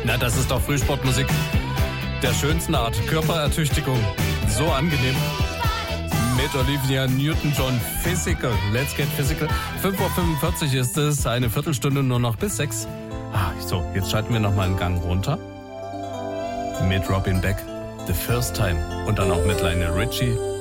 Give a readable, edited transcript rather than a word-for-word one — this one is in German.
Na, das ist doch Frühsportmusik der schönsten Art. Körperertüchtigung. So angenehm. Mit Olivia Newton-John. Physical. Let's get physical. 5:45 Uhr ist es. Eine Viertelstunde nur noch bis 6. So, jetzt schalten wir nochmal einen Gang runter. Mit Robin Beck. The First Time. Und dann auch mit Lionel Richie.